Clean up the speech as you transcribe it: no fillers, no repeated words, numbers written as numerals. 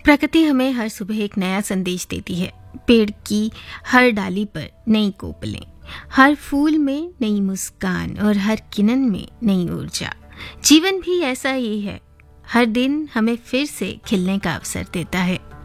प्रकृति हमें हर सुबह एक नया संदेश देती है। पेड़ की हर डाली पर नई कोपलें, हर फूल में नई मुस्कान और हर किरण में नई ऊर्जा। जीवन भी ऐसा ही है, हर दिन हमें फिर से खिलने का अवसर देता है।